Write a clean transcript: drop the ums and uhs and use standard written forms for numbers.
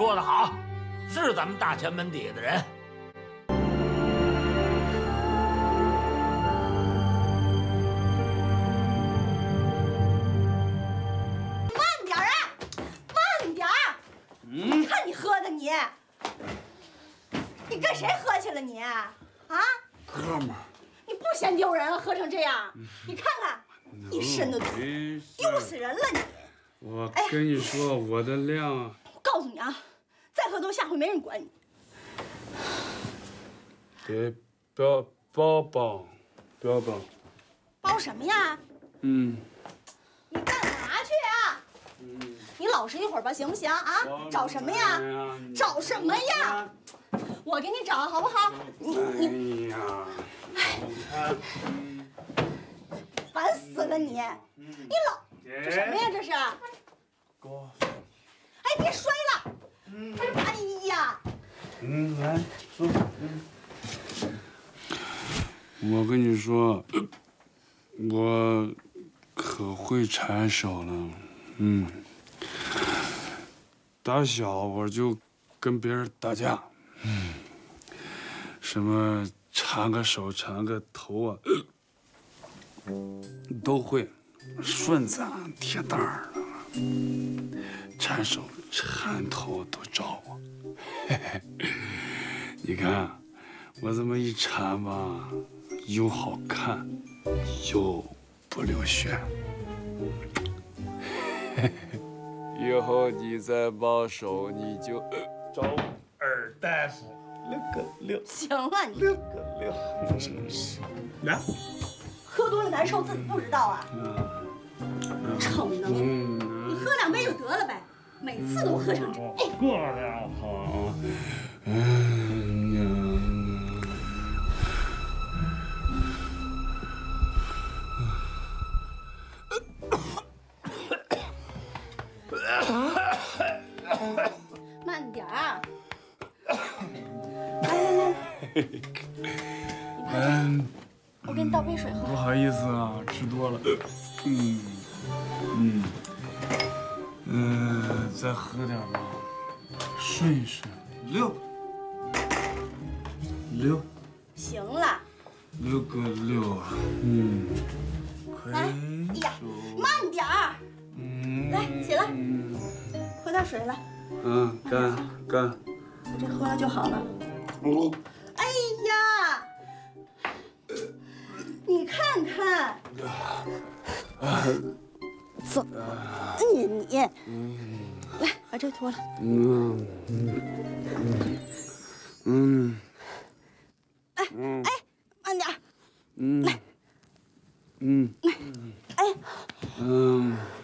说得好，是咱们大前门底下的人。 慢点儿啊，慢点儿！你看你喝的你，你跟谁喝去了你？啊？ 哥们儿， 你不嫌丢人啊？喝成这样，你看看，一身的毒，丢死人了你！ 我跟你说，我的量， 我告诉你啊，再喝多，下回没人管你。 别包，不要包。 包什么呀？ 嗯。 你干嘛去啊？你老实一会儿吧，行不行啊？找什么呀？找什么呀？我给你找好不好？你，哎，烦死了你！你老这什么呀？这是？哎，别摔了！哎呀！ 来坐。我跟你说，我可会缠手了。打小我就跟别人打架，什么缠个手、缠个头啊，都会。顺子啊，铁蛋儿的，缠手、缠头都找我。你看，我这么一缠吧，又好看，又不流血。以后你再抱手，你就找尔大夫6个6。 行了，你 6个6，真是。来， 喝多了难受，自己不知道啊？逞能！你喝2杯就得了呗，每次都喝成这。 过了好。 慢点儿。来，我给你倒杯水喝。 不好意思啊，吃多了。再喝点吧，顺一顺。6， 行了。 6个6。 来，哎呀，慢点儿。来，起来，喝点水来。 干。 我这喝了就好了。哎呀，你看看，怎么你？来，把这脱了。哎，慢点儿。来。哎。